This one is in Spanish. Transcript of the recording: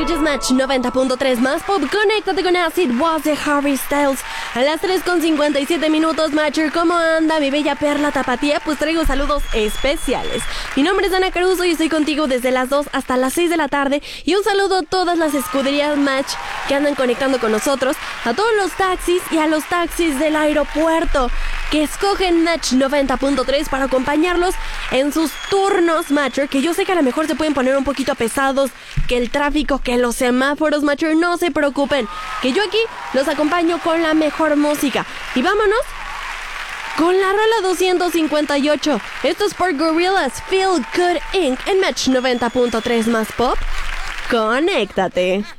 escuchas Match 90.3 más pop. Conéctate con Acid Was de Harry Styles. A las 3:57 Matcher. ¿Cómo anda mi bella perla tapatía? Pues traigo saludos especiales. Mi nombre es Ana Caruso y estoy contigo desde las 2 hasta las 6 de la tarde. Y un saludo a todas las escuderías Match que andan conectando con nosotros, a todos los taxis y a los taxis del aeropuerto que escogen Match 90.3 para acompañarlos en sus turnos, Matcher, que yo sé que a lo mejor se pueden poner un poquito pesados, que el tráfico, que los semáforos, Matcher, no se preocupen, que yo aquí los acompaño con la mejor música. Y vámonos con la rola 258. Esto es por Gorillaz, Feel Good Inc. en Match 90.3 más pop. Conéctate.